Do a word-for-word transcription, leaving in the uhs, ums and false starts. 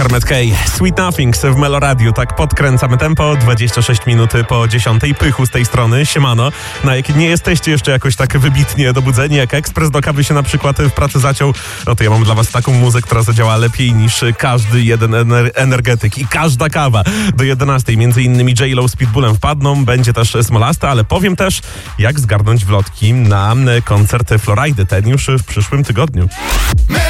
Karmet K. Sweet Nothings w Meloradiu. Tak podkręcamy tempo. dwadzieścia sześć minut po dziesiątej. Pychu z tej strony. Siemano. No jak nie jesteście jeszcze jakoś tak wybitnie dobudzeni, jak ekspres do kawy się na przykład w pracy zaciął, no to ja mam dla was taką muzę, która zadziała lepiej niż każdy jeden ener- energetyk i każda kawa. Do jedenastej między innymi J-Lo z Pitbullem wpadną. Będzie też Smolasta, ale powiem też, jak zgarnąć wlotki na koncert Florajdy. Ten już w przyszłym tygodniu.